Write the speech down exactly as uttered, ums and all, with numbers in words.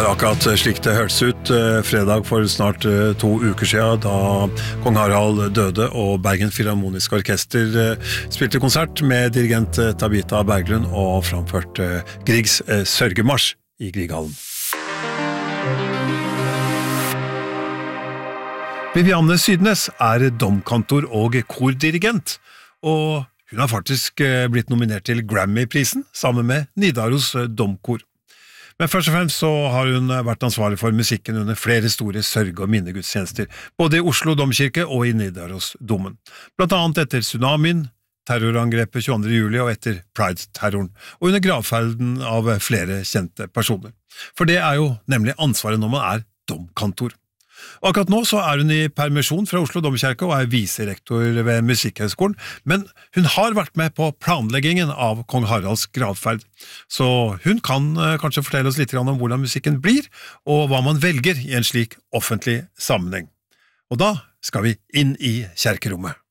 var akkurat slik det hørtes ut fredag for snart to uker siden da kong Harald døde og Bergen Filharmoniske Orkester spilte konsert med dirigent Tabita Berglund og framførte Griegs sørgemarsj i Grieghallen. Vivianne Sydnes er domkantor og kordirigent, og hun har faktisk blitt nominert til Grammy-prisen sammen med Nidaros domkor. Men først og fremst så har hun vært ansvarlig for musikken under flere store sørge- og minnegudstjenester, både i Oslo domkirke og i Nidarosdomen. Blant annet etter tsunamien, terrorangrepet tjueandre juli og etter Pride-terroren, og under gravferden av flere kjente personer. For det er jo nemlig ansvaret når man er domkantor. Og akkurat nå så er hun i permisjon fra Oslo domkirke og er viserektor ved Musikkhøgskolen, men hun har vært med på planleggingen av kong Haralds gravferd, så hun kan kanskje fortelle oss litt om hvordan musikken blir, og hva man velger i en slik offentlig sammenheng. Og da skal vi inn i kjerkerommet.